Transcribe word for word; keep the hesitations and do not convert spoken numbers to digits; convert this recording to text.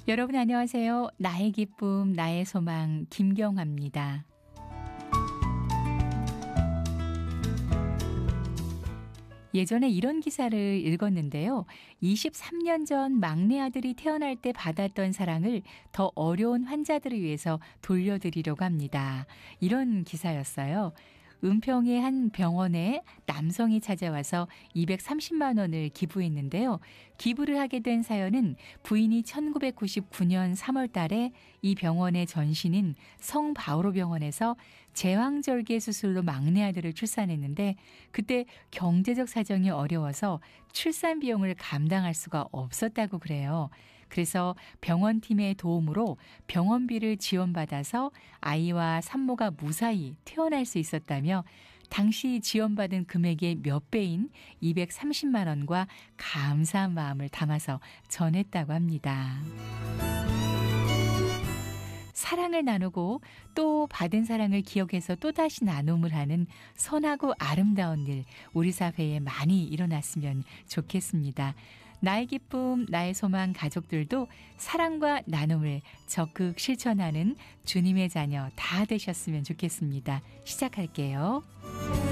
여러분 안녕하세요. 나의 기쁨, 나의 소망, 김경화입니다. 예전에 이런 기사를 읽었는데요. 이십삼 년 전 막내 아들이 태어날 때 받았던 사랑을 더 어려운 환자들을 위해서 돌려드리려고 합니다. 이런 기사였어요. 은평의 한 병원에 남성이 찾아와서 이백삼십만 원을 기부했는데요. 기부를 하게 된 사연은 부인이 천구백구십구 년 삼월 달에 이 병원의 전신인 성바오로 병원에서 제왕절개 수술로 막내 아들을 출산했는데 그때 경제적 사정이 어려워서 출산 비용을 감당할 수가 없었다고 그래요. 그래서 병원팀의 도움으로 병원비를 지원받아서 아이와 산모가 무사히 태어날 수 있었다며 당시 지원받은 금액의 몇 배인 이백삼십만 원과 감사한 마음을 담아서 전했다고 합니다. 사랑을 나누고 또 받은 사랑을 기억해서 또다시 나눔을 하는 선하고 아름다운 일, 우리 사회에 많이 일어났으면 좋겠습니다. 나의 기쁨, 나의 소망 가족들도 사랑과 나눔을 적극 실천하는 주님의 자녀 다 되셨으면 좋겠습니다. 시작할게요.